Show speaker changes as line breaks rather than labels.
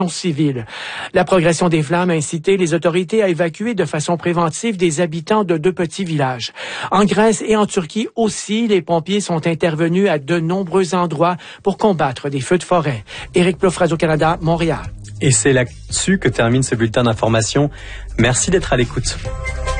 civile. La progression des flammes a incité les autorités à évacuer de façon préventive des habitants de 2 petits villages. En Grèce et en Turquie aussi, les pompiers sont intervenus à de nombreux endroits pour combattre des feux de forêt. Éric Plouffe, Radio-Canada, Montréal.
Et c'est là-dessus que termine ce bulletin d'information. Merci d'être à l'écoute.